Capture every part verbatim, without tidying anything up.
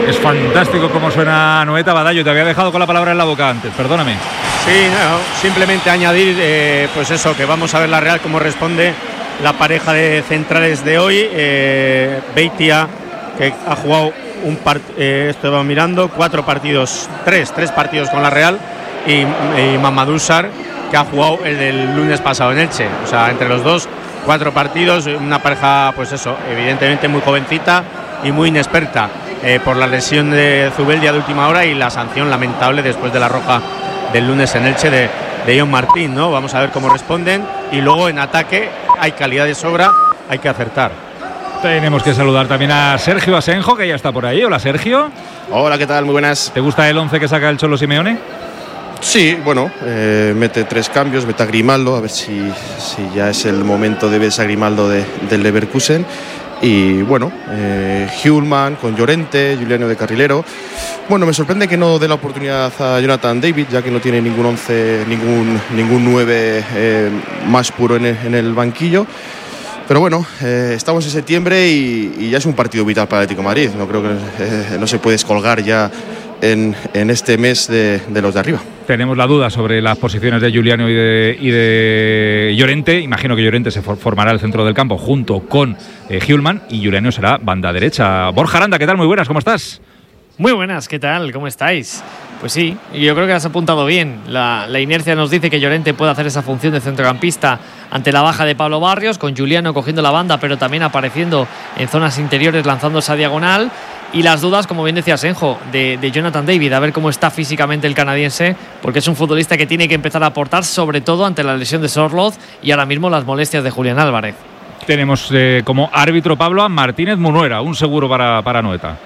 Es fantástico cómo suena Anoeta. Badallo, te había dejado con la palabra en la boca antes, perdóname. Sí, no, simplemente añadir, eh, pues eso, que vamos a ver la Real cómo responde la pareja de centrales de hoy. Eh, Beitia, que ha jugado un partido, eh, esto va mirando, cuatro partidos, tres, tres partidos con la Real, y, y Mamadou Sarr, que ha jugado el del lunes pasado en Elche. O sea, entre los dos, cuatro partidos, una pareja, pues eso, evidentemente muy jovencita y muy inexperta eh, por la lesión de Zubeldia de última hora y la sanción lamentable después de la roja del lunes en Elche de, de John Martín, ¿no? Vamos a ver cómo responden, y luego en ataque hay calidad de sobra, hay que acertar. Tenemos que saludar también a Sergio Asenjo, que ya está por ahí. Hola, Sergio. Hola, ¿qué tal? Muy buenas. ¿Te gusta el once que saca el Cholo Simeone? Sí, bueno, eh, mete tres cambios, mete a Grimaldo, a ver si, si ya es el momento de ver a Grimaldo de, del Leverkusen. Y bueno, eh, Hjulman con Llorente, Juliano de carrilero. Bueno, me sorprende que no dé la oportunidad a Jonathan David, ya que no tiene ningún once, ningún, ningún nueve eh, más puro en el, en el banquillo. Pero bueno, eh, estamos en septiembre y, y ya es un partido vital para el Atlético de Madrid. No creo que eh, no se puede descolgar ya en, en este mes de, de los de arriba. Tenemos la duda sobre las posiciones de Juliano y de, y de Llorente. Imagino que Llorente se for, formará el centro del campo junto con eh, Hjulman, y Juliano será banda derecha. Borja Aranda, ¿qué tal? Muy buenas, ¿cómo estás? Muy buenas, ¿qué tal? ¿Cómo estáis? Pues sí, yo creo que has apuntado bien. La, la inercia nos dice que Llorente puede hacer esa función de centrocampista ante la baja de Pablo Barrios, con Juliano cogiendo la banda, pero también apareciendo en zonas interiores, lanzando esa diagonal. Y las dudas, como bien decía Senjo, de, de Jonathan David, a ver cómo está físicamente el canadiense, porque es un futbolista que tiene que empezar a aportar, sobre todo ante la lesión de Sorloth y ahora mismo las molestias de Julián Álvarez. Tenemos eh, como árbitro, Pablo, a Martínez Munuera, un seguro para, para Anoeta.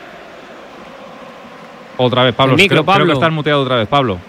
Otra vez, Pablo. Micro, creo, Pablo. creo que estás muteado otra vez, Pablo.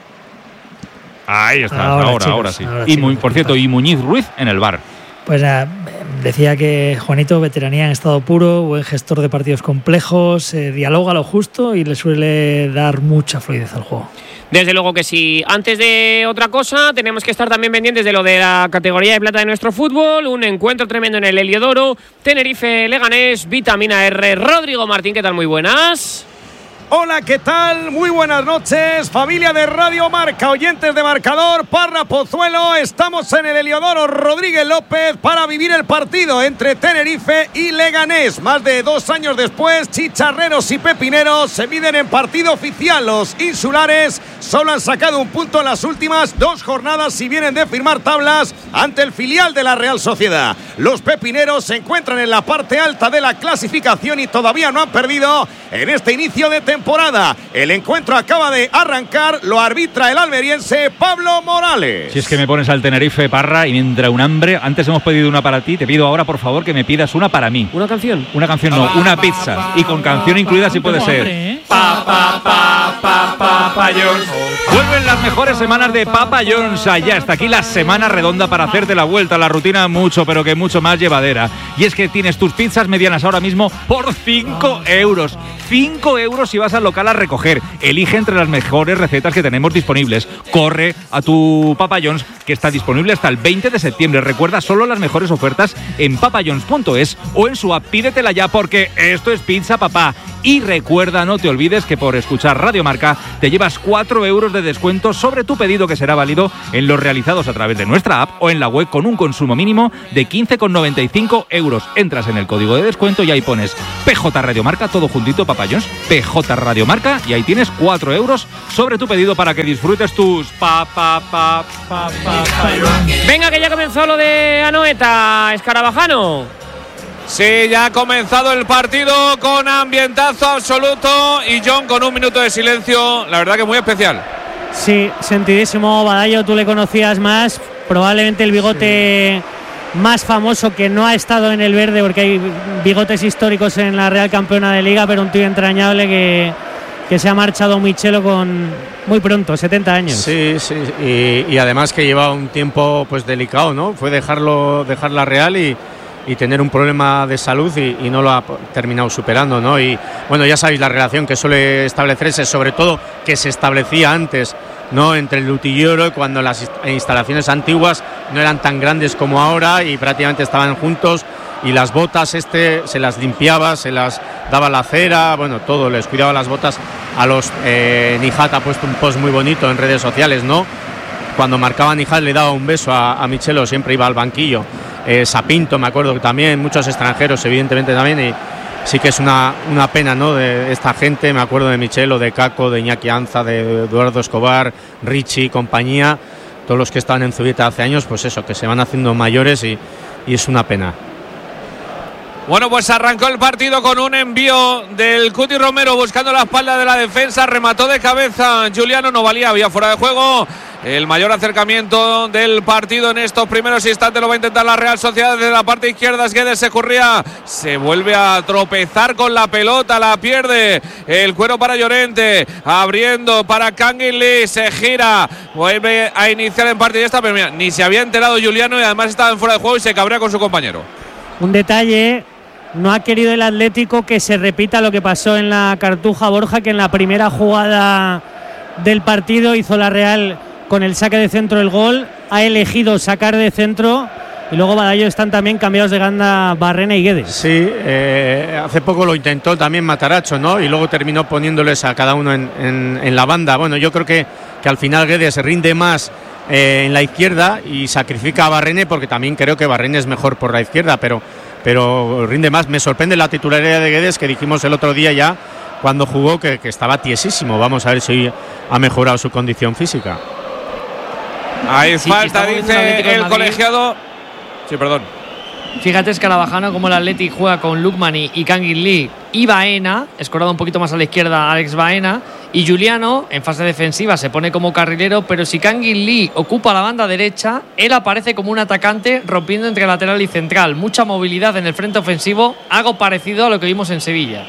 Ahí está, Ahora, ahora, chicos, ahora sí. ahora Y sí, muy, por cierto, y Muñiz Ruiz en el bar. Pues eh, decía que Juanito, veteranía en estado puro, buen gestor de partidos complejos, eh, dialoga lo justo y le suele dar mucha fluidez al juego. Desde luego que sí. Antes de otra cosa, tenemos que estar también pendientes de lo de la categoría de plata de nuestro fútbol. Un encuentro tremendo en el Heliodoro. Tenerife, Leganés, Vitamina R. Rodrigo Martín, ¿qué tal? Muy buenas. Hola, ¿qué tal? Muy buenas noches, familia de Radio Marca, oyentes de Marcador, Parra Pozuelo. Estamos en el Heliodoro Rodríguez López para vivir el partido entre Tenerife y Leganés. Más de dos años después, chicharreros y pepineros se miden en partido oficial. Los insulares solo han sacado un punto en las últimas dos jornadas y vienen de firmar tablas ante el filial de la Real Sociedad. Los pepineros se encuentran en la parte alta de la clasificación y todavía no han perdido en este inicio de temporada. Temporada. El encuentro acaba de arrancar, lo arbitra el almeriense Pablo Morales. Si es que me pones al Tenerife, Parra, y me entra un hambre. Antes hemos pedido una para ti, te pido ahora por favor que me pidas una para mí. ¿Una canción? Una canción no, una pizza. Y con canción incluida si puede ser. Pa, pa, pa, pa, Papa John's. Vuelven las mejores semanas de Papa John's. Allá está aquí la semana redonda para hacerte la vuelta a la rutina mucho, pero que mucho más llevadera. Y es que tienes tus pizzas medianas ahora mismo por cinco euros. cinco euros si vas al local a recoger. Elige entre las mejores recetas que tenemos disponibles. Corre a tu Papa John's, que está disponible hasta el veinte de septiembre. Recuerda solo las mejores ofertas en papajohns punto es o en su app. Pídetela ya porque esto es pizza, papá. Y recuerda, no te olvides que por escuchar Radio Marca te llevas cuatro euros de descuento sobre tu pedido, que será válido en los realizados a través de nuestra app o en la web con un consumo mínimo de quince con noventa y cinco euros. Entras en el código de descuento y ahí pones P J Radio Marca, todo juntito, Papa John's, P J Radio Marca, y ahí tienes cuatro euros sobre tu pedido para que disfrutes tus pa pa pa pa pa pa. Venga, que ya comenzó lo de Anoeta, Escarabajano. Sí, ya ha comenzado el partido con ambientazo absoluto y John con un minuto de silencio, la verdad que muy especial. Sí, sentidísimo. Badallo, tú le conocías más, probablemente el bigote sí. más famoso, que no ha estado en el verde porque hay bigotes históricos en la Real Campeona de Liga, pero un tío entrañable que, que se ha marchado Michelo con muy pronto, setenta años. Sí, sí, y, y además que lleva un tiempo pues delicado, ¿no? Fue dejarlo, dejar la Real y y tener un problema de salud y, y no lo ha terminado superando, ¿no? Y bueno, ya sabéis la relación que suele establecerse, sobre todo que se establecía antes, ¿no? Entre el Utilloro, cuando las instalaciones antiguas no eran tan grandes como ahora y prácticamente estaban juntos y las botas este se las limpiaba, se las daba la cera, bueno, todo, les cuidaba las botas a los eh, Nijat ha puesto un post muy bonito en redes sociales, ¿no? Cuando marcaba Nijat le daba un beso a, a Michelo, siempre iba al banquillo. eh, Sapinto, me acuerdo que también, muchos extranjeros evidentemente también, y sí que es una, una pena, ¿no? De esta gente, me acuerdo de Michelo, de Caco, de Iñaki Anza, de Eduardo Escobar, Richie, compañía, todos los que estaban en Zubieta hace años, pues eso, que se van haciendo mayores y, y es una pena. Bueno, pues arrancó el partido con un envío del Cuti Romero buscando la espalda de la defensa, remató de cabeza Juliano, no valía, había fuera de juego. El mayor acercamiento del partido en estos primeros instantes lo va a intentar la Real Sociedad desde la parte izquierda. Guedes se corría, se vuelve a tropezar con la pelota, la pierde. El cuero para Llorente, abriendo para Kangin Lee, se gira, vuelve a iniciar en parte y esta, pero mira, ni se había enterado Juliano y además estaba en fuera de juego y se cabrea con su compañero. Un detalle. No ha querido el Atlético que se repita lo que pasó en la Cartuja Borja, que en la primera jugada del partido hizo la Real con el saque de centro el gol. Ha elegido sacar de centro y luego Badallo están también cambiados de ganda Barrena y Guedes. Sí, eh, hace poco lo intentó también Mataracho, ¿no? Y luego terminó poniéndoles a cada uno en, en, en la banda. Bueno, yo creo que, que al final Guedes rinde más eh, en la izquierda y sacrifica a Barrene, porque también creo que Barrene es mejor por la izquierda, pero pero rinde más. Me sorprende la titularidad de Guedes, que dijimos el otro día ya cuando jugó que, que estaba tiesísimo. Vamos a ver si ha mejorado su condición física. Hay Sí, falta, estamos viendo dice el Atlético de el Madrid. colegiado. Sí, perdón. Fíjate, Escarabajano, como el Athletic juega con Lukman y, y Kangin Lee y Baena, escorado un poquito más a la izquierda Alex Baena, y Juliano en fase defensiva se pone como carrilero, pero si Kangin Lee ocupa la banda derecha, él aparece como un atacante rompiendo entre lateral y central. Mucha movilidad en el frente ofensivo, algo parecido a lo que vimos en Sevilla.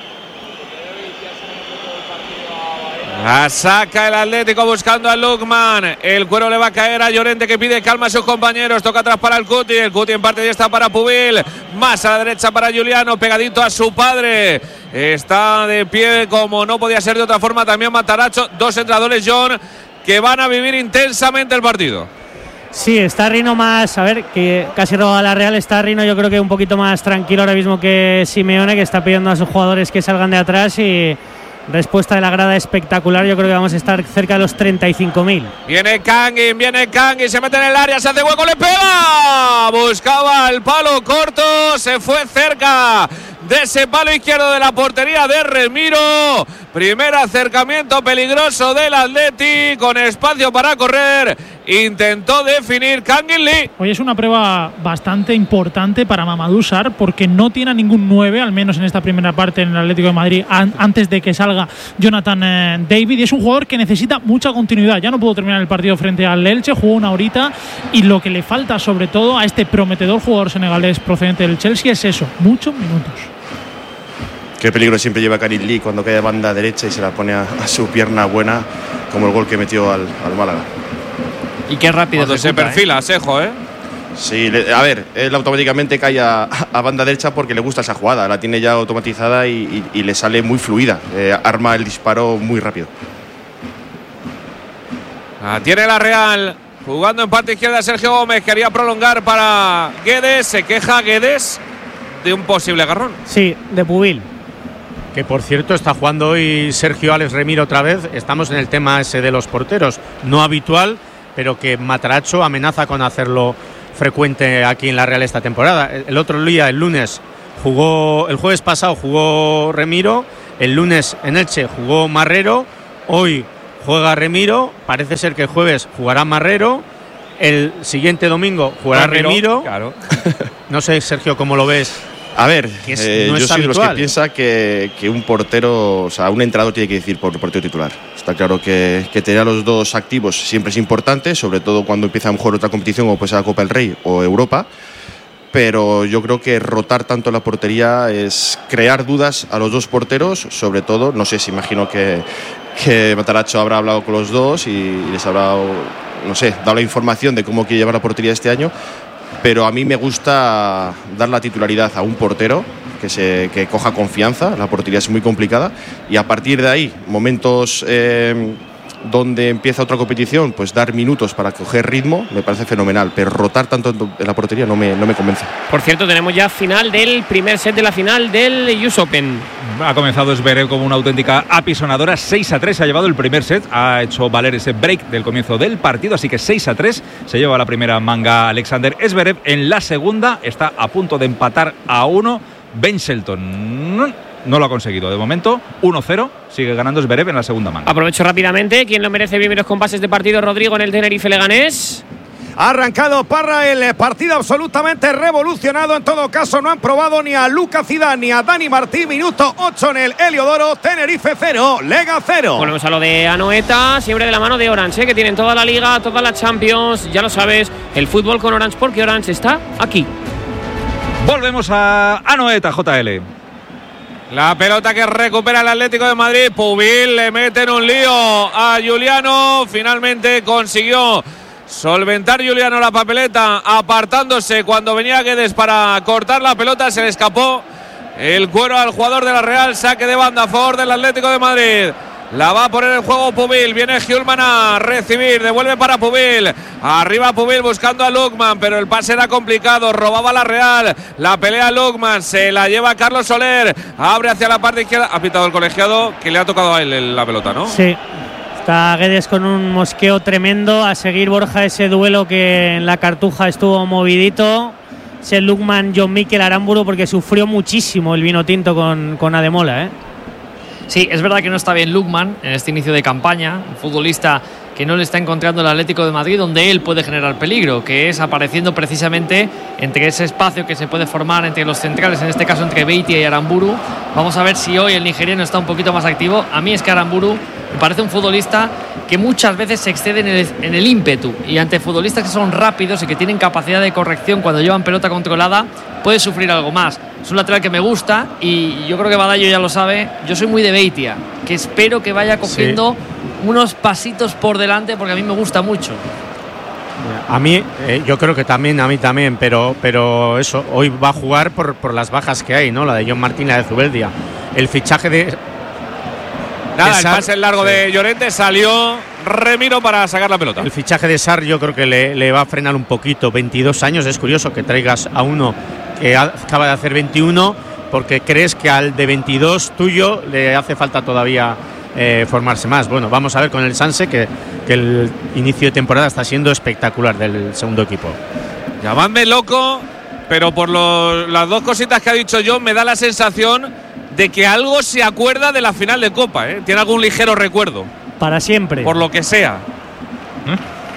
La saca el Atlético buscando a Lukman. El cuero le va a caer a Llorente, que pide calma a sus compañeros. Toca atrás para el Cuti. El Cuti en parte ya está para Pubil. Más a la derecha para Juliano, pegadito a su padre. Está de pie como no podía ser de otra forma también Mataracho. Dos entrenadores, John, que van a vivir intensamente el partido. Sí, está Rino más, a ver, que casi roba la Real. Está Rino, yo creo que un poquito más tranquilo ahora mismo que Simeone, que está pidiendo a sus jugadores que salgan de atrás. Y respuesta de la grada espectacular. Yo creo que vamos a estar cerca de los treinta y cinco mil. Viene Kangin, viene Kangin, se mete en el área, se hace hueco, le pega. Buscaba el palo corto, se fue cerca de ese palo izquierdo de la portería de Remiro. Primer acercamiento peligroso del Atleti, con espacio para correr. Intentó definir Kangin Lee. Hoy es una prueba bastante importante para Mamadou Sarr, porque no tiene a ningún nueve, al menos en esta primera parte en el Atlético de Madrid, an- antes de que salga Jonathan eh, David. Y es un jugador que necesita mucha continuidad. Ya no pudo terminar el partido frente al Elche, jugó una horita, y lo que le falta sobre todo a este prometedor jugador senegalés procedente del Chelsea es eso, muchos minutos. Qué peligro siempre lleva Kangin Lee cuando cae a banda derecha y se la pone a, a su pierna buena, como el gol que metió al, al Málaga. Y qué rápido Cuando se perfila, ¿eh? Sejo, ¿eh? Sí, le, a ver, él automáticamente cae a, a banda derecha porque le gusta esa jugada, la tiene ya automatizada y, y, y le sale muy fluida, eh, arma el disparo muy rápido. Ah, tiene la Real, jugando en parte izquierda Sergio Gómez, quería prolongar para Guedes, se queja Guedes de un posible agarrón. Sí, de Pubil. Que por cierto está jugando hoy Sergio Alex Remiro otra vez. Estamos en el tema ese de los porteros, no habitual, pero que Mataracho amenaza con hacerlo frecuente aquí en la Real esta temporada. El otro día, el lunes, jugó, el jueves pasado jugó Remiro, el lunes en Elche jugó Marrero, hoy juega Remiro, parece ser que el jueves jugará Marrero, el siguiente domingo jugará Remiro, Remiro. claro. No sé, Sergio, ¿cómo lo ves? A ver, Que es- eh, no yo es soy de los habitual. que piensa que, que un portero, o sea, un entrenador tiene que decir por portero titular. Está claro que, que tener a los dos activos siempre es importante, sobre todo cuando empieza a lo mejor otra competición como puede ser la Copa del Rey o Europa. Pero yo creo que rotar tanto la portería es crear dudas a los dos porteros, sobre todo, no sé si imagino que, que Mataracho habrá hablado con los dos y, y les habrá, no sé, dado la información de cómo quiere llevar la portería este año. Pero a mí me gusta dar la titularidad a un portero que, se, que coja confianza. La portería es muy complicada y a partir de ahí, momentos eh, donde empieza otra competición, pues dar minutos para coger ritmo me parece fenomenal, pero rotar tanto en la portería no me, no me convence. Por cierto, tenemos ya final del primer set de la final del U S Open. Ha comenzado Zverev como una auténtica apisonadora, seis a tres se ha llevado el primer set, ha hecho valer ese break del comienzo del partido, así que seis a tres se lleva la primera manga Alexander Zverev. En la segunda está a punto de empatar a uno Ben Shelton. No lo ha conseguido de momento, uno cero, sigue ganando Zverev en la segunda manga. Aprovecho rápidamente, ¿quién lo merece primeros compases de partido? Rodrigo en el Tenerife Leganés. Ha arrancado Parra, el partido absolutamente revolucionado. En todo caso, no han probado ni a Luca Zidane ni a Dani Martín. Minuto ocho en el Heliodoro. Tenerife cero, Lega cero. Volvemos a lo de Anoeta, siempre de la mano de Orange, ¿eh? Que tienen toda la Liga, toda la Champions. Ya lo sabes, el fútbol con Orange, porque Orange está aquí. Volvemos a Anoeta, J L. La pelota que recupera el Atlético de Madrid. Pubil le mete en un lío a Juliano. Finalmente consiguió solventar Juliano la papeleta, apartándose cuando venía Guedes para cortar la pelota. Se le escapó el cuero al jugador de la Real. Saque de banda a favor del Atlético de Madrid. La va a poner en juego Pubil. Viene Hjulman a recibir. Devuelve para Pubil. Arriba Pubil buscando a Lukman, pero el pase era complicado. Robaba la Real. La pelea Lukman. Se la lleva Carlos Soler. Abre hacia la parte izquierda. Ha pitado el colegiado, que le ha tocado a él la pelota, ¿no? Sí. Está Guedes con un mosqueo tremendo. A seguir, Borja, ese duelo que en la Cartuja estuvo movidito. Ese Lukman John Mikel Aramburu, porque sufrió muchísimo el vino tinto con, con Ademola, ¿eh? Sí, es verdad que no está bien Lukman en este inicio de campaña, un futbolista que no le está encontrando el Atlético de Madrid donde él puede generar peligro, que es apareciendo precisamente entre ese espacio que se puede formar entre los centrales, en este caso entre Beitia y Aramburu. Vamos a ver si hoy el nigeriano está un poquito más activo. A mí es que Aramburu me parece un futbolista que muchas veces se excede en el, en el ímpetu, y ante futbolistas que son rápidos y que tienen capacidad de corrección cuando llevan pelota controlada, puede sufrir algo más. Es un lateral que me gusta, y yo creo que Badallo ya lo sabe. Yo soy muy de Beitia, que espero que vaya cogiendo sí. unos pasitos por delante, porque a mí me gusta mucho. A mí, eh, yo creo que también, a mí también, pero, pero eso, hoy va a jugar por, por las bajas que hay, ¿no? La de John Martín, la de Zubeldia. El fichaje de... Nada, el pase largo sí. de Llorente, salió Remiro para sacar la pelota. El fichaje de Sarr yo creo que le, le va a frenar un poquito. veintidós años, es curioso que traigas a uno que acaba de hacer veintiuno, porque crees que al de veintidós tuyo le hace falta todavía eh, formarse más. Bueno, vamos a ver con el Sanse, que, que el inicio de temporada está siendo espectacular del segundo equipo. Llamadme loco, pero por lo, las dos cositas que ha dicho John, me da la sensación de que algo se acuerda de la final de Copa, ¿eh? Tiene algún ligero recuerdo. Para siempre. Por lo que sea. ¿Eh?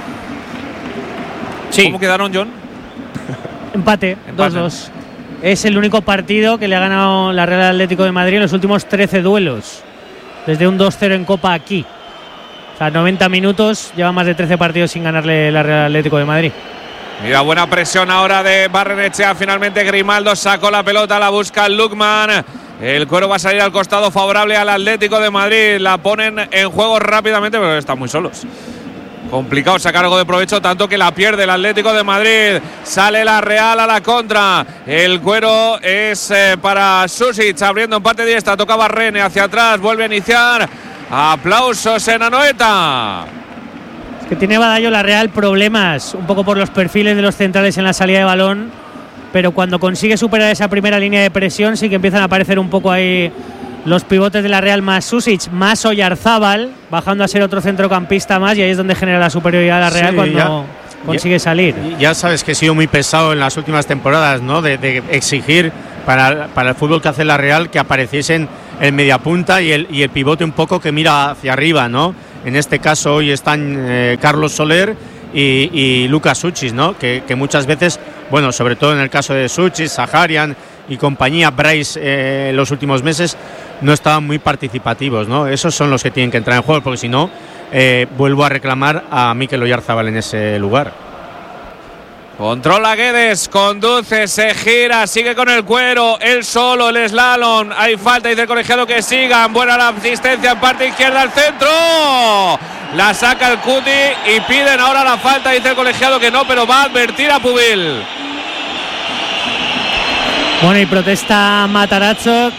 Sí. ¿Cómo quedaron, John? Empate, dos dos. Es el único partido que le ha ganado la Real Atlético de Madrid en los últimos trece duelos. Desde un dos cero en Copa aquí. O sea, noventa minutos, lleva más de trece partidos sin ganarle la Real Atlético de Madrid. Mira, buena presión ahora de Barrenechea. Finalmente Grimaldo sacó la pelota, la busca Lukman. El cuero va a salir al costado favorable al Atlético de Madrid. La ponen en juego rápidamente, pero están muy solos. Complicado sacar algo de provecho, tanto que la pierde el Atlético de Madrid. Sale la Real a la contra. El cuero es eh, para Susic, abriendo en parte diestra. Tocaba Rene hacia atrás, vuelve a iniciar. Aplausos en Anoeta. Es que tiene Badallo la Real problemas, un poco por los perfiles de los centrales en la salida de balón, pero cuando consigue superar esa primera línea de presión sí que empiezan a aparecer un poco ahí los pivotes de la Real, más Susic, más Oyarzábal, bajando a ser otro centrocampista más, y ahí es donde genera la superioridad de la Real, sí, cuando ya consigue salir. Ya sabes que he sido muy pesado en las últimas temporadas, ¿no? De, de exigir para, para el fútbol que hace la Real que apareciesen el mediapunta y el, y el pivote un poco que mira hacia arriba, ¿no? En este caso hoy están eh, Carlos Soler y, y Lucas Suchis, ¿no? Que, que muchas veces, bueno, sobre todo en el caso de Suchis, Saharian y compañía, Bryce eh, en los últimos meses no estaban muy participativos, ¿no? Esos son los que tienen que entrar en juego, porque si no, eh, vuelvo a reclamar a Mikel Oyarzábal en ese lugar. Controla Guedes, conduce, se gira, sigue con el cuero, él solo, el slalom, hay falta, dice el colegiado que sigan, buena la asistencia en parte izquierda al centro, la saca el Cuti y piden ahora la falta, dice el colegiado que no, pero va a advertir a Pubil. Bueno, y protesta Matarazzo,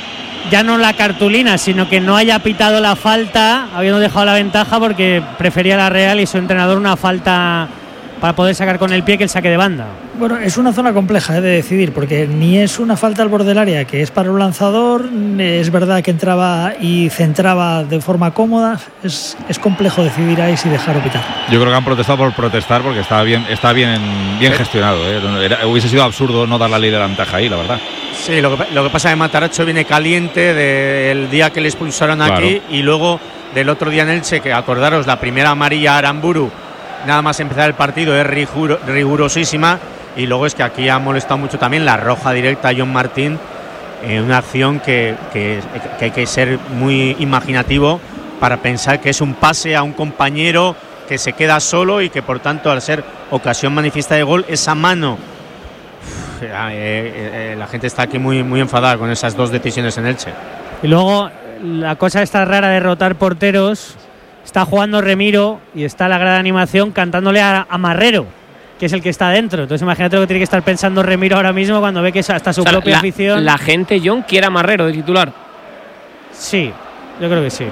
ya no la cartulina, sino que no haya pitado la falta, habiendo dejado la ventaja porque prefería la Real y su entrenador una falta para poder sacar con el pie que el saque de banda. Bueno, es una zona compleja, ¿eh?, de decidir, porque ni es una falta al borde del área que es para un lanzador, es verdad que entraba y centraba de forma cómoda, es, es complejo decidir ahí si dejar o pitar. Yo creo que han protestado por protestar porque estaba bien, está bien, bien gestionado, ¿eh? Era, hubiese sido absurdo no dar la ley de la ventaja ahí, la verdad. Sí, lo que, lo que pasa es que Matarazzo viene caliente del día que le expulsaron Claro. aquí y luego del otro día en Elche, que acordaros, la primera amarilla a Aramburu, nada más empezar el partido, es riguro, rigurosísima, y luego es que aquí ha molestado mucho también la roja directa a John Martín, en una acción que, que, que hay que ser muy imaginativo para pensar que es un pase a un compañero que se queda solo y que por tanto al ser ocasión manifiesta de gol, esa mano, uf, eh, eh, eh, la gente está aquí muy, muy enfadada con esas dos decisiones en Elche. Y luego la cosa esta rara de rotar porteros, está jugando Remiro y está la gran animación cantándole a, a Marrero, que es el que está dentro. Entonces imagínate lo que tiene que estar pensando Remiro ahora mismo cuando ve que es hasta su O sea, propia la, afición. La gente, John, quiere a Marrero de titular. Sí, yo creo que sí.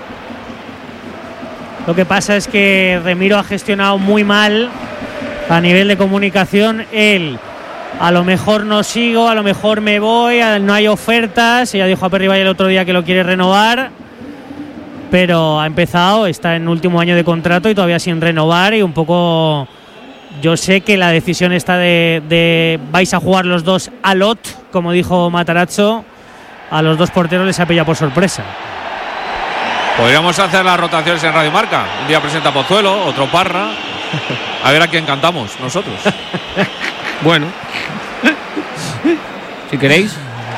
Lo que pasa es que Remiro ha gestionado muy mal a nivel de comunicación. Él, a lo mejor no sigo, a lo mejor me voy, no hay ofertas. Ella dijo a Perry Valle el otro día que lo quiere renovar, pero ha empezado, está en último año de contrato y todavía sin renovar, y un poco yo sé que la decisión está de, de vais a jugar los dos a lot, como dijo Matarazzo, a los dos porteros les ha pillado por sorpresa. Podríamos hacer las rotaciones en Radio Marca. Un día presenta Pozuelo, otro Parra. A ver a quién cantamos nosotros. Bueno, si queréis.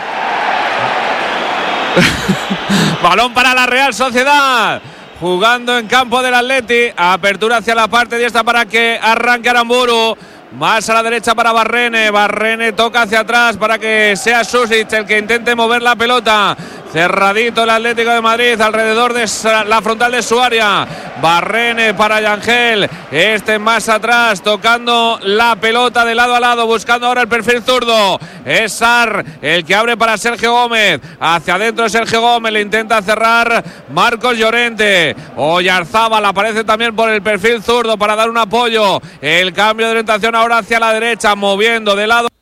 Balón para la Real Sociedad. Jugando en campo del Atleti. Apertura hacia la parte diestra para que arranque Aramburu. Más a la derecha para Barrene. Barrene toca hacia atrás para que sea Susic el que intente mover la pelota. Cerradito el Atlético de Madrid alrededor de la frontal de su área. Barrene para Yangel. Este más atrás tocando la pelota de lado a lado, buscando ahora el perfil zurdo. Es Sar el que abre para Sergio Gómez. Hacia adentro Sergio Gómez, le intenta cerrar Marcos Llorente. Oyarzábal aparece también por el perfil zurdo para dar un apoyo. El cambio de orientación ahora hacia la derecha, moviendo de lado.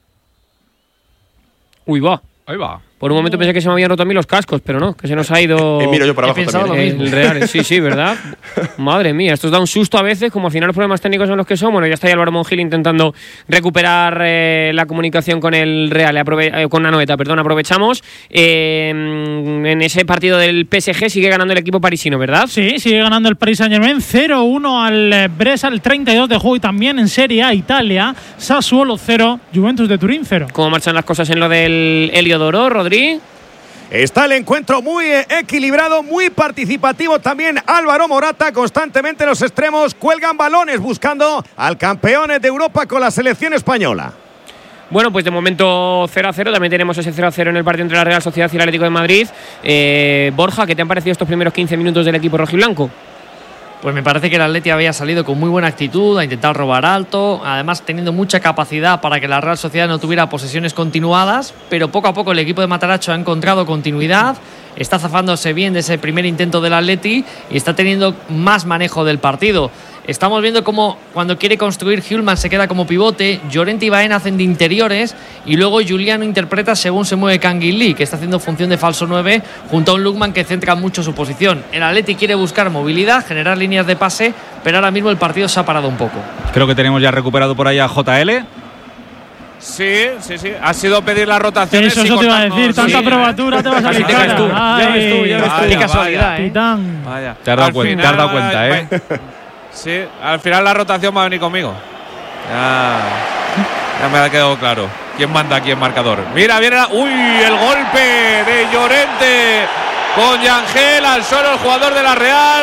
Uy, va. Ahí va. Por un momento pensé que se me habían roto a mí los cascos, pero no, que se nos ha ido. Eh, miro yo por abajo también. El Real, sí, sí, ¿verdad? Madre mía, esto os da un susto a veces, como al final los problemas técnicos son los que son. Bueno, ya está ahí Álvaro Monjil intentando recuperar eh, la comunicación con el Real, aprove- eh, con Anoeta, perdón, aprovechamos. Eh, en ese partido del P S G sigue ganando el equipo parisino, ¿verdad? Sí, sigue ganando el Paris Saint-Germain cero uno al eh, Brescia, el treinta y dos de juego, y también en Serie A Italia, Sassuolo cero, Juventus de Turín cero. ¿Cómo marchan las cosas en lo del Heliodoro, Rodri? Está el encuentro muy equilibrado, muy participativo también. Álvaro Morata, constantemente los extremos cuelgan balones buscando al campeón de Europa con la selección española. Bueno, pues de momento cero a cero, también tenemos ese cero a cero en el partido entre la Real Sociedad y el Atlético de Madrid. Eh, Borja, ¿qué te han parecido estos primeros quince minutos del equipo rojiblanco? Pues me parece que el Atleti había salido con muy buena actitud, a intentar robar alto, además teniendo mucha capacidad para que la Real Sociedad no tuviera posesiones continuadas, pero poco a poco el equipo de Matarazzo ha encontrado continuidad, está zafándose bien de ese primer intento del Atleti y está teniendo más manejo del partido. Estamos viendo cómo cuando quiere construir Hjulman se queda como pivote, Llorente y Baena hacen de interiores y luego Juliano interpreta según se mueve Kangin Lee, que está haciendo función de falso nueve junto a un Lukman que centra mucho su posición. El Atleti quiere buscar movilidad, generar líneas de pase, pero ahora mismo el partido se ha parado un poco. Creo que tenemos ya recuperado por ahí a J L. Sí, sí, sí. Ha sido pedir las rotaciones. Eso, eso te iba a decir, tanta sí. probatura te vas a Así te caes tú. Ay, Ya ves tú, ya ves tú. Vaya, Qué casualidad, ¿eh? Titán. Vaya. Te has dado Al cuen- final, te has dado cuenta, ¿eh? Sí, al final la rotación va a venir conmigo. Ya, ya me ha quedado claro quién manda aquí en marcador. Mira, viene la, uy, el golpe de Llorente con Yangel al suelo, el jugador de la Real.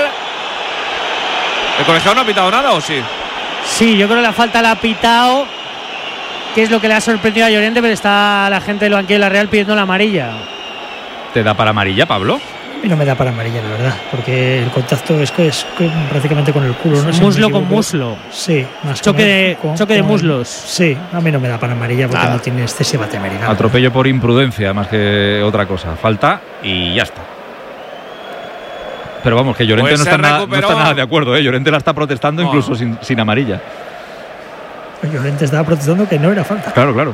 ¿El colegiado no ha pitado nada o sí? Sí, yo creo que la falta la ha pitado, que es lo que le ha sorprendido a Llorente, pero está la gente del banquillo de la Real pidiendo la amarilla. ¿Te da para amarilla, Pablo? A mí no me da para amarilla, la verdad, porque el contacto es que es prácticamente con el culo, ¿no? Muslo con muslo. Sí, más choque de, con, choque con, de muslos. Sí, a mí no me da para amarilla porque Nada. no tiene excesiva temeridad. Atropello por imprudencia más que otra cosa. Falta y ya está. Pero vamos, que Llorente pues no, está nada, no está nada de acuerdo, ¿eh? Llorente la está protestando no. incluso sin, sin amarilla. Llorente estaba protestando que no era falta. Claro, claro.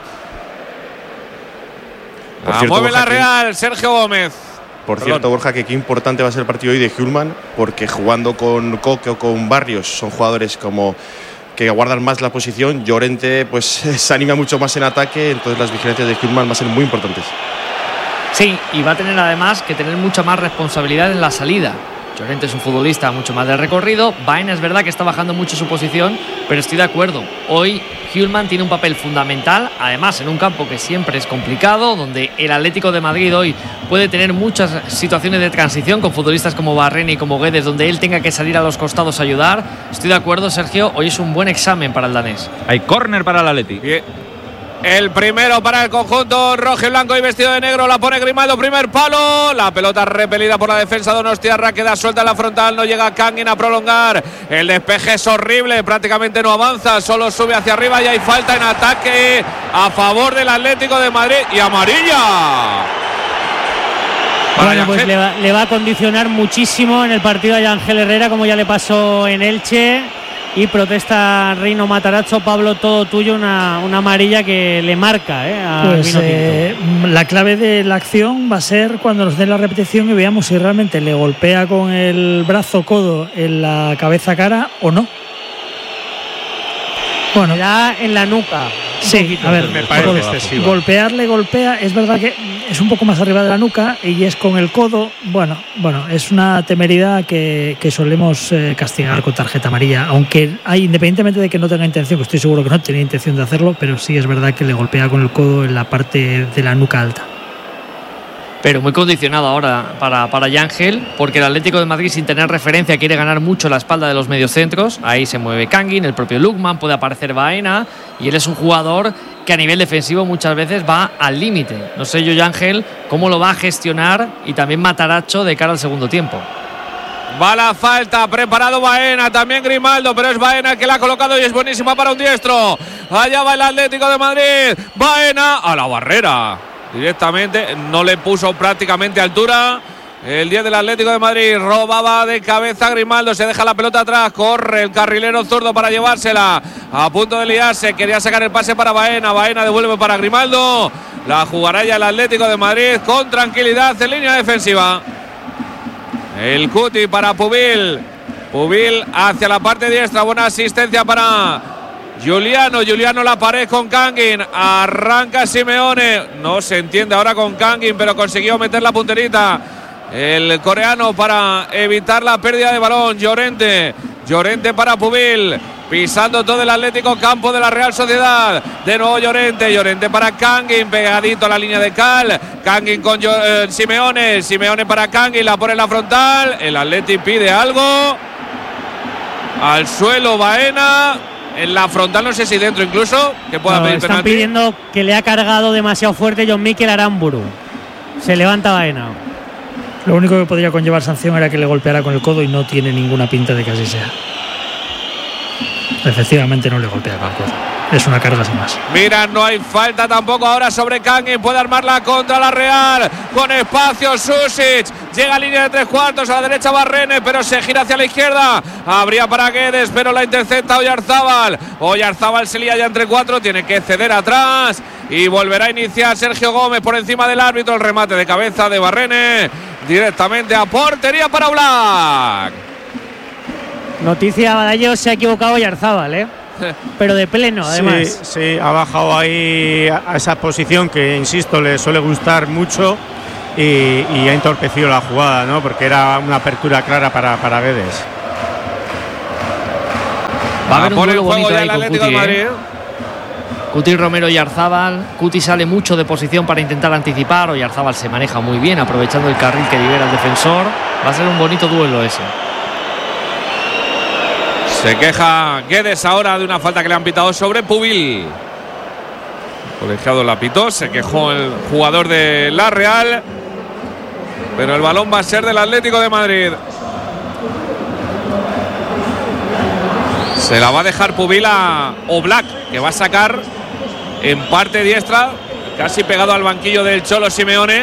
Por cierto, mueve la Real, Sergio Gómez. Por Perdón. cierto, Borja, que qué importante va a ser el partido hoy de Hjulmand, porque jugando con Coque o con Barrios son jugadores como que guardan más la posición. Llorente pues se anima mucho más en ataque, entonces las vigilancias de Hjulmand van a ser muy importantes. Sí, y va a tener además que tener mucha más responsabilidad en la salida. Llorente es un futbolista mucho más de recorrido. Baena es verdad que está bajando mucho su posición, pero estoy de acuerdo. Hoy Hjulmand tiene un papel fundamental, además en un campo que siempre es complicado, donde el Atlético de Madrid hoy puede tener muchas situaciones de transición con futbolistas como Barrena y como Guedes, donde él tenga que salir a los costados a ayudar. Estoy de acuerdo, Sergio, hoy es un buen examen para el danés. Hay córner para el Atleti. Bien. El primero para el conjunto rojo y blanco y vestido de negro, la pone Grimaldo, primer palo, la pelota repelida por la defensa de Donostiarra, queda suelta en la frontal, no llega Kangin a prolongar, el despeje es horrible, prácticamente no avanza, solo sube hacia arriba y hay falta en ataque a favor del Atlético de Madrid y amarilla. Bueno, pues le va, le va a condicionar muchísimo en el partido a Yangel Herrera, como ya le pasó en Elche. Y protesta Reino Matarazzo, Pablo, todo tuyo, una, una amarilla que le marca ¿eh? a pues, eh, la clave de la acción va a ser cuando nos den la repetición y veamos si realmente le golpea con el brazo codo en la cabeza cara o no. Bueno, ya en la nuca. Sí, a ver, me parece excesivo. Golpearle golpea, es verdad que es un poco más arriba de la nuca y es con el codo. Bueno, bueno, es una temeridad que, que solemos eh, castigar con tarjeta amarilla, aunque hay, independientemente de que no tenga intención, que estoy seguro que no tenía intención de hacerlo, pero sí es verdad que le golpea con el codo en la parte de la nuca alta. Pero muy condicionado ahora para, para Yangel, porque el Atlético de Madrid, sin tener referencia, quiere ganar mucho la espalda de los mediocentros. Ahí se mueve Kangin, el propio Lukman, puede aparecer Baena, y él es un jugador que a nivel defensivo muchas veces va al límite. No sé yo, Yangel, cómo lo va a gestionar, y también Matarazzo de cara al segundo tiempo. Va la falta, preparado Baena, también Grimaldo, pero es Baena el que la ha colocado y es buenísima para un diestro. Allá va el Atlético de Madrid, Baena a la barrera. Directamente, no le puso prácticamente altura. El diez del Atlético de Madrid robaba de cabeza Grimaldo, se deja la pelota atrás, corre el carrilero zurdo para llevársela, a punto de liarse, quería sacar el pase para Baena, Baena devuelve para Grimaldo, la jugará ya el Atlético de Madrid con tranquilidad en línea defensiva. El Cuti para Pubil, Pubil hacia la parte diestra, buena asistencia para Juliano, Juliano la pared con Kangin, arranca Simeone, no se entiende ahora con Kangin, pero consiguió meter la punterita el coreano para evitar la pérdida de balón. Llorente, Llorente para Pubil, pisando todo el Atlético, campo de la Real Sociedad, de nuevo Llorente, Llorente para Kangin, pegadito a la línea de Cal, Kangin con eh, Simeone, Simeone para Kangin, la pone en la frontal, el Atleti pide algo, al suelo Baena. En la frontal, no sé si dentro incluso, que pueda no, pedir están penalti. Pidiendo que le ha cargado demasiado fuerte John Mikel Aramburu. Se levanta Baena. Lo único que podría conllevar sanción era que le golpeara con el codo y no tiene ninguna pinta de que así sea. Efectivamente no le golpea con el codo. Es una carga sin más. Mira, no hay falta tampoco ahora sobre Kangin. Puede armarla contra la Real. Con espacio Susic. Llega a línea de tres cuartos. A la derecha Barrene, pero se gira hacia la izquierda. Habría para Guedes, pero la intercepta Oyarzábal. Oyarzábal se lía ya entre cuatro. Tiene que ceder atrás. Y volverá a iniciar Sergio Gómez por encima del árbitro. El remate de cabeza de Barrene. Directamente a portería para Black. Noticia, Badallo, se ha equivocado Oyarzábal, ¿eh? Pero de pleno, además. Sí, sí, ha bajado ahí a esa posición que, insisto, le suele gustar mucho y, y ha entorpecido la jugada, ¿no? Porque era una apertura clara para, para Guedes. Va a haber un duelo bonito ahí con Cuti, de Madrid. ¿eh? Cuti, Romero y Oyarzábal. Cuti sale mucho de posición para intentar anticipar. Oyarzábal se maneja muy bien, aprovechando el carril que libera el defensor. Va a ser un bonito duelo ese. Se queja Guedes ahora de una falta que le han pitado sobre Pubil. El colegiado la pitó, se quejó el jugador de la Real. pero el balón va a ser del Atlético de Madrid. Se la va a dejar Pubil a Oblak, que va a sacar en parte diestra, casi pegado al banquillo del Cholo Simeone.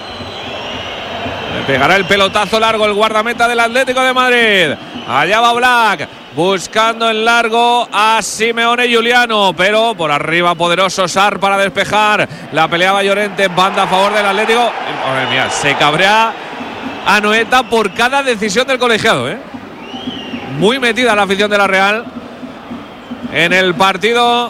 Le pegará el pelotazo largo el guardameta del Atlético de Madrid. Allá va Oblak, buscando en largo a Simeone Giuliano, pero por arriba poderoso Sar para despejar. La peleaba Llorente, banda a favor del Atlético. Madre mía, se cabrea Anoeta por cada decisión del colegiado, ¿eh? Muy metida la afición de la Real en el partido.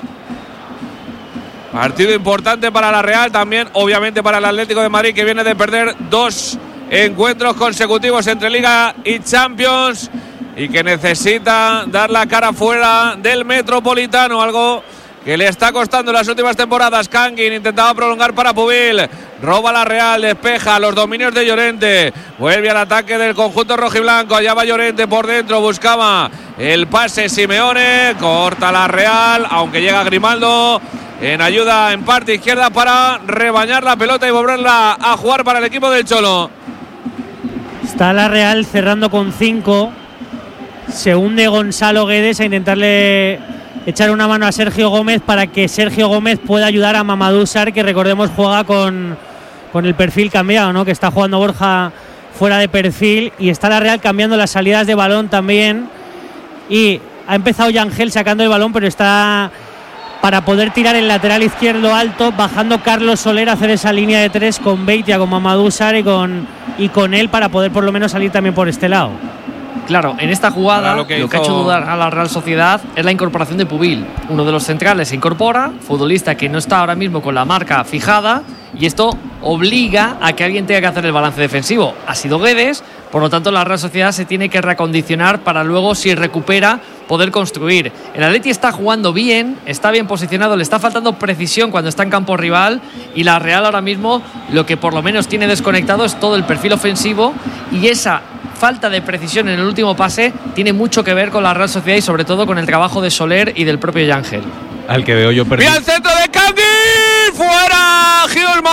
Partido importante para la Real, también obviamente para el Atlético de Madrid, que viene de perder dos encuentros consecutivos entre Liga y Champions y que necesita dar la cara fuera del Metropolitano, algo que le está costando en las últimas temporadas. Kangin intentaba prolongar para Pubil, roba la Real, despeja los dominios de Llorente, vuelve al ataque del conjunto rojiblanco. Allá va Llorente por dentro, buscaba el pase Simeone, corta la Real, aunque llega Grimaldo en ayuda en parte izquierda para rebañar la pelota y volverla a jugar para el equipo del Cholo. Está la Real cerrando con cinco. Se hunde Gonzalo Guedes a intentarle echar una mano a Sergio Gómez para que Sergio Gómez pueda ayudar a Mamadou Sarr, que recordemos juega con, con el perfil cambiado, ¿no? Que está jugando Borja fuera de perfil, y está la Real cambiando las salidas de balón también, y ha empezado Yangel sacando el balón, pero está para poder tirar el lateral izquierdo alto, bajando Carlos Soler a hacer esa línea de tres con Beitia, con Mamadou Sarr y con, y con él, para poder por lo menos salir también por este lado. Claro, en esta jugada lo que, lo hizo... que ha hecho dudar a la Real Sociedad es la incorporación de Pubil. Uno de los centrales se incorpora, futbolista que no está ahora mismo con la marca fijada, y esto obliga a que alguien tenga que hacer el balance defensivo. Ha sido Guedes, por lo tanto la Real Sociedad se tiene que reacondicionar para luego, si recupera, poder construir. El Atleti está jugando bien, está bien posicionado, le está faltando precisión cuando está en campo rival, y la Real ahora mismo lo que por lo menos tiene desconectado es todo el perfil ofensivo, y esa falta de precisión en el último pase tiene mucho que ver con la Real Sociedad y sobre todo con el trabajo de Soler y del propio Yangel. Al que veo yo perdido. ¡Bien el centro de Kangin! ¡Fuera!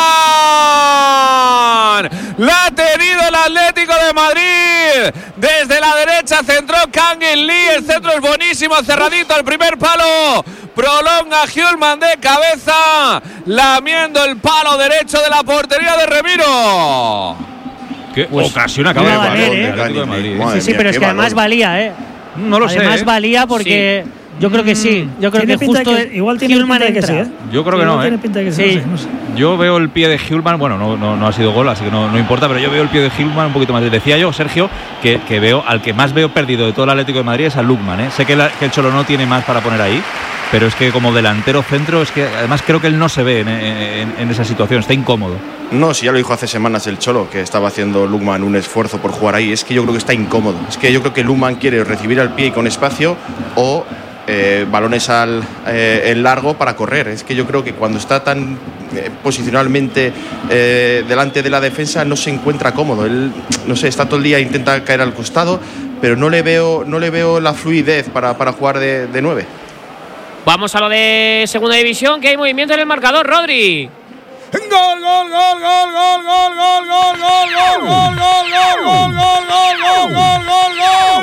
¡Giulman! La ha tenido el Atlético de Madrid. Desde la derecha centró Kangin Lee. El centro es buenísimo, cerradito al primer palo. Prolonga Giulman de cabeza, lamiendo el palo derecho de la portería de Remiro. Qué pues ocasión acaba de valer, ¿eh? ¿eh? Atlético de Madrid. Sí, sí, pero es que además valía, ¿eh? No lo además sé. ¿eh? valía porque sí. yo creo que sí. Yo creo tiene que pinta justo que, igual tiene Giulman pinta de que sí, entra. ¿eh? Yo creo que igual no, tiene ¿eh? pinta de que sí. Sí. No sé, no sé. Yo veo el pie de Giulman, bueno, no, no, no ha sido gol, así que no, no importa, pero yo veo el pie de Giulman un poquito más. Decía yo, Sergio, que, que veo al que más veo perdido de todo el Atlético de Madrid es a Lukman, ¿eh? Sé que, la, que el Cholo no tiene más para poner ahí, pero es que como delantero centro, es que además creo que él no se ve en, en, en esa situación, está incómodo. No, si ya lo dijo hace semanas el Cholo, que estaba haciendo Lukman un esfuerzo por jugar ahí. Es que yo creo que está incómodo. Es que yo creo que Lukman quiere recibir al pie y con espacio, o eh, balones al eh, en largo para correr. Es que yo creo que cuando está tan eh, posicionalmente eh, delante de la defensa no se encuentra cómodo. Él, no sé, está todo el día, intenta caer al costado, pero no le veo, no le veo la fluidez para, para jugar de, de nueve. Vamos a lo de segunda división, que hay movimiento en el marcador, Rodri. Gol, gol, gol, gol, gol, gol, gol, gol, gol, gol, gol, gol, gol, gol, gol, gol, gol, gol, gol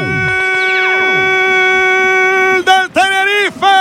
del Tenerife.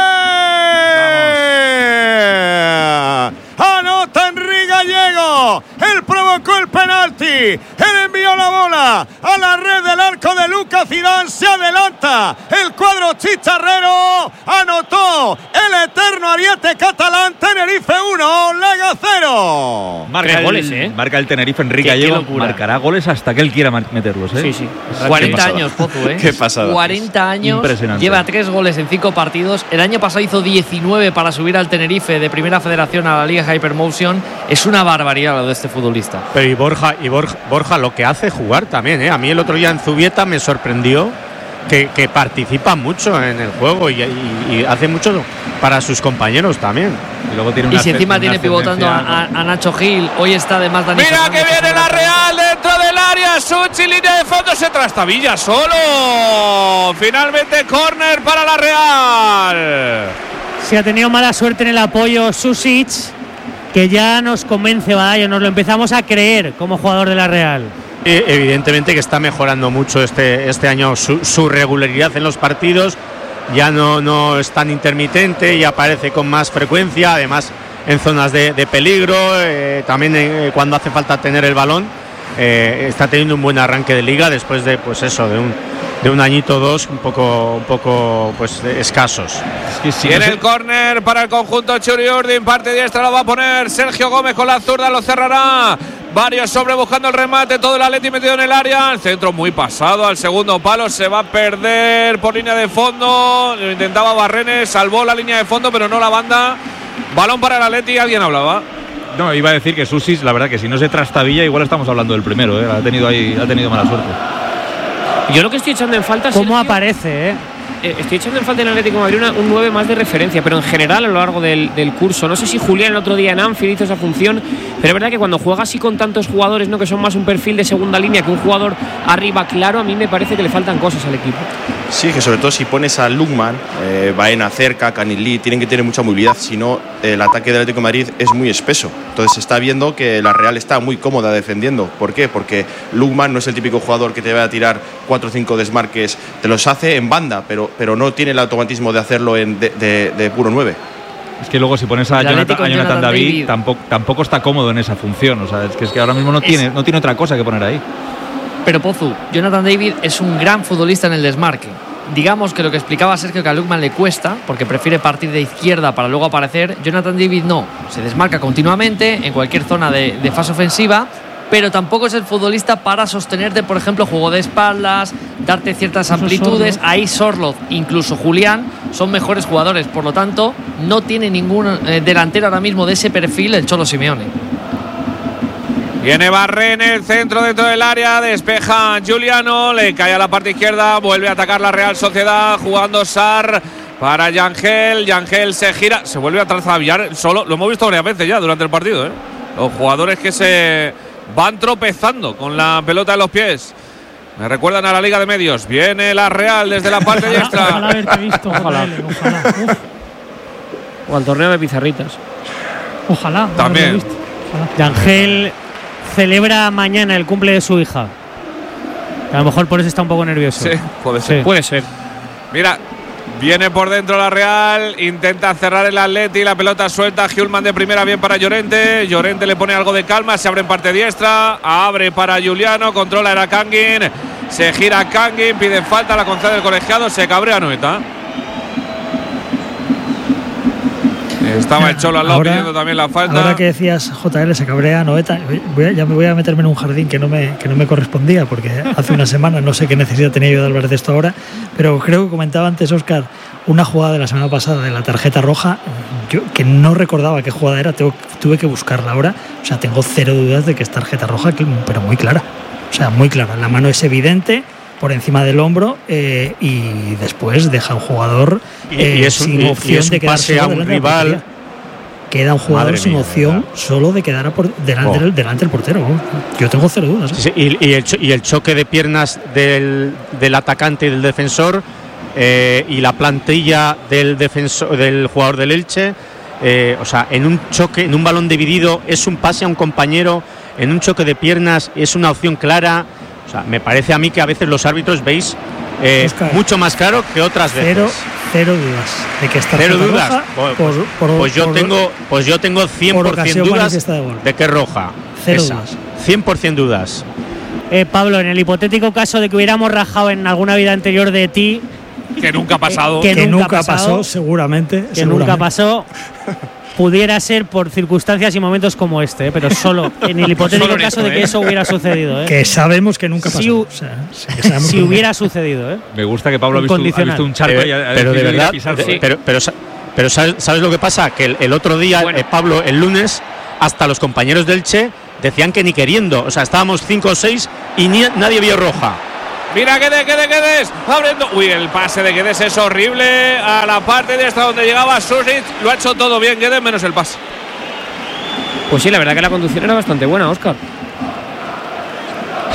Anota Enrique Gallego. Él provocó el penalti. Él envió la bola a la red del arco de Lucas Zidane. Se adelanta el cuadro chicharrero. Anotó el eterno ariete catalán. Tenerife uno, Lega cero. Marca Tres el, goles, ¿eh? Marca el Tenerife, Enrique Qué- qué Gallego. locura. Marcará goles hasta que él quiera meterlos, ¿eh? Sí, sí. Qué cuarenta pasada. años, Pozo, ¿eh? Qué pasada. cuarenta años. Impresionante. Lleva tres goles en cinco partidos. El año pasado hizo diecinueve para subir al Tenerife de Primera Federación a la Liga Hypermotion. Es una barbaridad lo de este futbolista. Pero y Borja, y Borja, Borja lo que hace jugar también, ¿eh? A mí el otro día en Zubieta me sorprendió que, que participa mucho en el juego y, y, y hace mucho para sus compañeros también. Y luego tiene Y una si encima una tiene pivotando a, ascendencia. a- a Nacho Gil, hoy está además Dani Mira Fernández, que viene es la un gran- Real dentro del área. Suchi, línea de fondo, se trastabilla solo. Finalmente córner para la Real. Se ha tenido mala suerte en el apoyo Susic, que ya nos convence, Badallo, nos lo empezamos a creer como jugador de la Real. evidentemente que está mejorando mucho este, este año su, su regularidad en los partidos. Ya no, no es tan intermitente y aparece con más frecuencia, además en zonas de, de peligro, eh, también eh, cuando hace falta tener el balón. Eh, está teniendo un buen arranque de liga después de, pues eso, de un de un añito o dos un poco un poco pues escasos. Sí, sí, en el córner para el conjunto Churiurdin, parte diestra lo va a poner Sergio Gómez con la zurda, lo cerrará. Varios sobre buscando el remate, todo el Atleti metido en el área. El centro muy pasado al segundo palo, se va a perder por línea de fondo. Lo intentaba Barrenes, salvó la línea de fondo, pero no la banda. Balón para el Atleti, alguien hablaba. No, iba a decir que Susis, la verdad que si no se trastabilla, igual estamos hablando del primero, ¿eh? Ha tenido ahí, ha tenido mala suerte. Yo lo que estoy echando en falta es. ¿Cómo aparece, eh? Estoy echando en falta en el Atlético de Madrid una, un nueve más de referencia, pero en general a lo largo del, del curso. No sé si Julián el otro día en Anfield hizo esa función, pero es verdad que cuando juega así con tantos jugadores, no que son más un perfil de segunda línea que un jugador arriba claro, a mí me parece que le faltan cosas al equipo. Sí, que sobre todo si pones a Lukman, eh, Baena cerca, Canilí, tienen que tener mucha movilidad, si no el ataque del Atlético de Madrid es muy espeso. Entonces se está viendo que la Real está muy cómoda defendiendo. ¿Por qué? Porque Lukman no es el típico jugador que te va a tirar cuatro o cinco desmarques, te los hace en banda, pero, pero no tiene el automatismo de hacerlo en de, de, de puro nueve. Es que luego si pones a Jonathan, a Jonathan, Jonathan David, David. Tampoco, tampoco está cómodo en esa función. O sea, es que, es que ahora mismo no tiene, no tiene otra cosa que poner ahí. Pero Pozu, Jonathan David es un gran futbolista en el desmarque. Digamos que lo que explicaba Sergio, que a Lukman le cuesta porque prefiere partir de izquierda para luego aparecer. Jonathan David no, se desmarca continuamente en cualquier zona de, de fase ofensiva, pero tampoco es el futbolista para sostenerte, por ejemplo, juego de espaldas, darte ciertas amplitudes. Ahí Sorloth, incluso Julián, son mejores jugadores. Por lo tanto, no tiene ningún eh, delantero ahora mismo de ese perfil el Cholo Simeone. Viene Barren, el centro dentro del área, despeja Giuliano, le cae a la parte izquierda, vuelve a atacar la Real Sociedad, jugando Sarr para Yangel. Yangel se gira, se vuelve a trazabillar solo. Lo hemos visto varias veces ya durante el partido, ¿eh? Los jugadores que se van tropezando con la pelota en los pies. Me recuerdan a la Liga de Medios. Viene la Real desde la parte diestra. Ojalá haberte visto. Ojalá. Ojalá. O al torneo de pizarritas. Ojalá. También. Yangel celebra mañana el cumple de su hija. A lo mejor por eso está un poco nervioso. Sí, puede ser. Sí. Puede ser. Mira, viene por dentro la Real, intenta cerrar el Atleti, la pelota suelta, Hjulman de primera, bien para Llorente. Llorente le pone algo de calma, se abre en parte diestra, abre para Giuliano, controla era Kangin, se gira Kangin, pide falta, la concede el colegiado, se cabrea Noeta. Estaba el Cholo al lado ahora, pidiendo también la falta. Ahora que decías J L, se cabrea Noeta, voy a, ya me voy a meterme en un jardín que no me, que no me correspondía, porque hace una semana no sé qué necesidad tenía yo de hablar de esto ahora, pero creo que comentaba antes Óscar una jugada de la semana pasada de la tarjeta roja, yo que no recordaba qué jugada era, tengo, tuve que buscarla ahora, o sea, tengo cero dudas de que es tarjeta roja, pero muy clara, o sea, muy clara, la mano es evidente, por encima del hombro, eh, y después deja un jugador eh, y, y es un, sin opción es de quedarse a un rival. Queda un jugador Madre sin mía, opción ¿verdad? Solo de quedar por delante, oh. del, delante del portero. Yo tengo cero dudas. ¿eh? Sí, sí, y, y, el cho- y el choque de piernas del, del atacante y del defensor, eh, y la plantilla del defensor, del jugador del Elche, eh, o sea, en un choque, en un balón dividido, es un pase a un compañero, en un choque de piernas es una opción clara. O sea, me parece a mí que a veces los árbitros veis eh, Oscar, mucho más claro que otras cero, veces. Cero dudas de que está cero dudas. Roja, pues, por, por, pues yo por, tengo, pues yo tengo cien por ciento dudas de, de que es roja. Cero Esa. dudas. cien por ciento dudas. Eh, Pablo, en el hipotético caso de que hubiéramos rajado en alguna vida anterior de ti, que nunca ha pasado, eh, que, que nunca, nunca pasado, pasó, seguramente, que seguramente. nunca pasó. Pudiera ser por circunstancias y momentos como este, ¿eh? Pero solo en el hipotético solo caso esto, de que ¿eh? Eso hubiera sucedido. ¿eh? Que sabemos que nunca pasó. Si, o sea, si hubiera sucedido. ¿eh? Me gusta que Pablo ha visto, ha visto un charco pero, y ha, pero de verdad, pisar, de, sí. pero, pero, pero ¿sabes, ¿sabes lo que pasa? Que el, el otro día, bueno. eh, Pablo, el lunes, hasta los compañeros del Che decían que ni queriendo. O sea, estábamos cinco o seis y ni, nadie vio roja. Mira Guedes, Guedes, Guedes, abriendo. Uy, el pase de Guedes es horrible. A la parte de esta donde llegaba Susic, lo ha hecho todo bien Guedes, menos el pase. Pues sí, la verdad que la conducción era bastante buena, Óscar.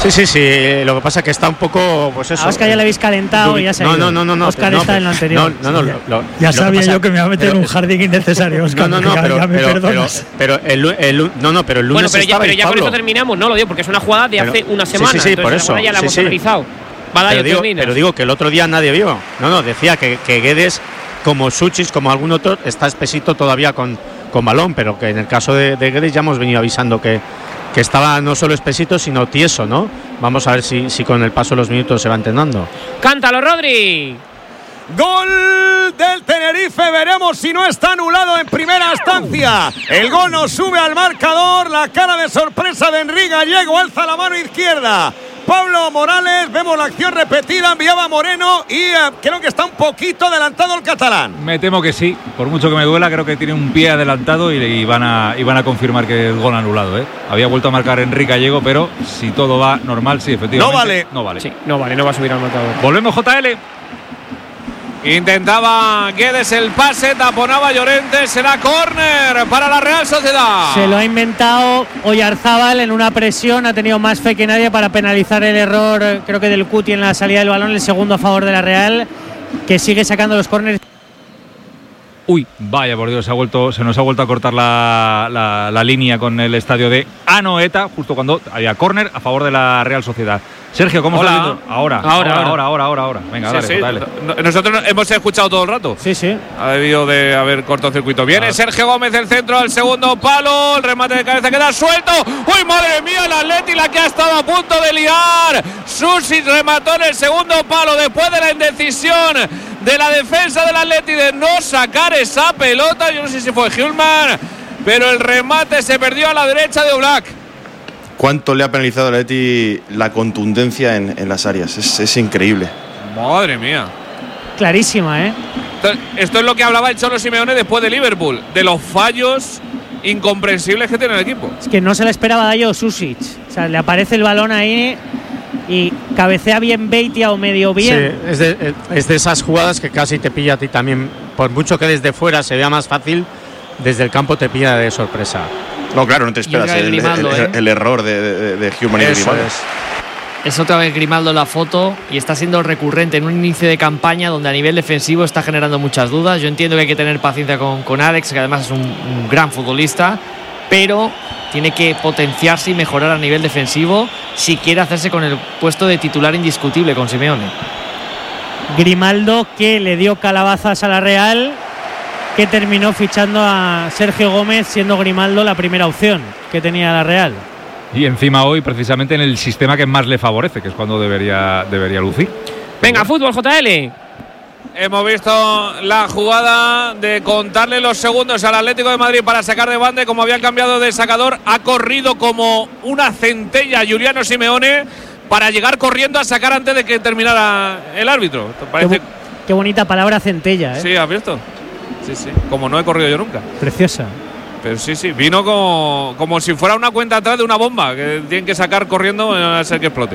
Sí, sí, sí. Lo que pasa es que está un poco, pues eso. A Óscar ya le habéis calentado y ya se ha No, ido. no, no, no. Óscar no, está pero, en lo anterior. No, no, no. Sí, lo, lo, ya lo sabía pasa, yo que me iba a meter en un jardín innecesario, Óscar. No, no, no, ya, pero, ya me pero, pero, perdonas. pero el, el, no, no, pero el lunes Bueno, pero ya, estaba pero ya con Pablo. esto terminamos, no lo digo, porque es una jugada de Pero- hace una sí, semana. sí, sí, entonces por la eso, jugada ya la sí, hemos sí. analizado. Pero Badayo, digo, terminas. pero digo que el otro día nadie vio. No, no, decía que, que Guedes, como Suchis, como algún otro, está espesito todavía con, con balón, pero que en el caso de, de Guedes ya hemos venido avisando que, que estaba no solo espesito, sino tieso, ¿no? Vamos a ver si, si con el paso de los minutos se va entrenando. Cántalo, Rodri. Gol del Tenerife, veremos si no está anulado en primera instancia. El gol nos sube al marcador, la cara de sorpresa de Enrique Gallego, alza la mano izquierda. Pablo Morales, vemos la acción repetida, enviaba Moreno y eh, creo que está un poquito adelantado el catalán. Me temo que sí, por mucho que me duela, creo que tiene un pie adelantado y, y, van, a, y van a confirmar que el gol anulado. ¿eh? Había vuelto a marcar Enrique Gallego, pero si todo va normal, sí, efectivamente. No vale. No vale. Sí, no vale, no va a subir al marcador. Volvemos, J L. Intentaba Guedes el pase, taponaba Llorente, será córner para la Real Sociedad. Se lo ha inventado Oyarzábal en una presión, ha tenido más fe que nadie para penalizar el error, creo que del Cuti en la salida del balón, el segundo a favor de la Real, que sigue sacando los córneres. Uy, vaya por Dios, se, ha vuelto, se nos ha vuelto a cortar la, la, la línea con el estadio de Anoeta, justo cuando había córner a favor de la Real Sociedad. Sergio, ¿cómo Hola. estás viendo? Ahora, Ahora, ahora, ahora. ahora, ahora, ahora, ahora. Venga, Sí, dale, sí. dale. No- Nosotros hemos escuchado todo el rato. Sí, sí. Ha debido de haber cortocircuito. Viene Ah. Sergio Gómez, el centro al segundo palo. El remate de cabeza queda suelto. ¡Uy, madre mía! El Atleti, la que ha estado a punto de liar. Susi remató en el segundo palo después de la indecisión de la defensa del Atleti de no sacar esa pelota. Yo no sé si fue Hjulmand, pero el remate se perdió a la derecha de Oblak. ¿Cuánto le ha penalizado al Atleti la contundencia en, en las áreas? Es, es increíble. Madre mía. Clarísima, ¿eh? Esto, esto es lo que hablaba el Cholo Simeone después de Liverpool, de los fallos incomprensibles que tiene el equipo. Es que no se la esperaba Dayo Susic. O sea, le aparece el balón ahí y cabecea bien Beitia o medio bien. Sí, es de, es de esas jugadas que casi te pilla a ti también. Por mucho que desde fuera se vea más fácil, desde el campo te pilla de sorpresa. No, claro, no te esperas otra vez el, Grimaldo, el- ¿eh? el error de, de, de Hjulmand y Eso Grimaldo. es. Es otra vez Grimaldo en la foto y está siendo recurrente en un inicio de campaña donde a nivel defensivo está generando muchas dudas. Yo entiendo que hay que tener paciencia con, con Alex, que además es un, un gran futbolista, pero tiene que potenciarse y mejorar a nivel defensivo si quiere hacerse con el puesto de titular indiscutible con Simeone. Grimaldo, que le dio calabazas a la Real, que terminó fichando a Sergio Gómez, siendo Grimaldo la primera opción que tenía la Real. Y encima hoy, precisamente en el sistema que más le favorece, que es cuando debería, debería lucir. Venga, fútbol, J L. Hemos visto la jugada de contarle los segundos al Atlético de Madrid para sacar de banda y como habían cambiado de sacador, ha corrido como una centella Juliano Simeone para llegar corriendo a sacar antes de que terminara el árbitro. ¿Te Qué, parece? bu- qué bonita palabra centella, ¿eh? Sí, ¿has visto? Sí, sí. Como no he corrido yo nunca. Preciosa. Pero sí, sí. Vino como, como si fuera una cuenta atrás de una bomba que tienen que sacar corriendo a ser que explote.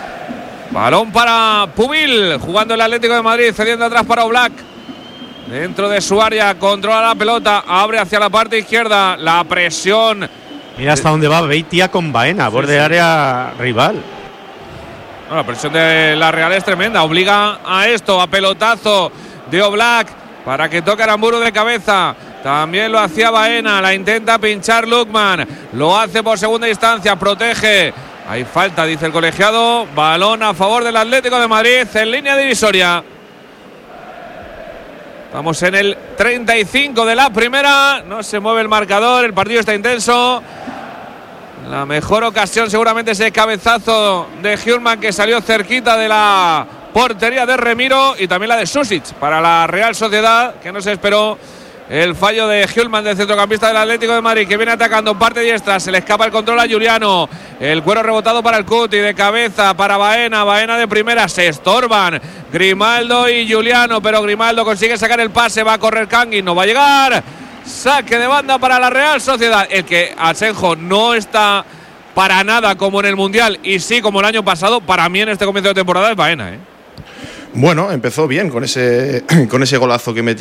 Balón para Pubil, jugando el Atlético de Madrid, cediendo atrás para Oblak. Dentro de su área, controla la pelota, abre hacia la parte izquierda, la presión. Mira hasta dónde va Beitia con Baena, borde de área rival. No, la presión de la Real es tremenda, obliga a esto, a pelotazo de Oblak para que toque Aramburu de cabeza. También lo hacía Baena, la intenta pinchar Lukman, lo hace por segunda instancia, protege. Hay falta, dice el colegiado. Balón a favor del Atlético de Madrid en línea divisoria. Estamos en el treinta y cinco de la primera. No se mueve el marcador, el partido está intenso. La mejor ocasión seguramente ese cabezazo de Hjulmand que salió cerquita de la portería de Remiro y también la de Susic para la Real Sociedad, que no se esperó el fallo de Hjulmand, del centrocampista del Atlético de Madrid, que viene atacando parte diestra. Se le escapa el control a Juliano. El cuero rebotado para el Cuti, de cabeza para Baena. Baena de primera, se estorban Grimaldo y Juliano, pero Grimaldo consigue sacar el pase. Va a correr Kangin, no va a llegar. Saque de banda para la Real Sociedad. El que Asenjo no está para nada como en el Mundial y sí como el año pasado, para mí en este comienzo de temporada es Baena, ¿eh? Bueno, empezó bien con ese, con ese golazo que metió.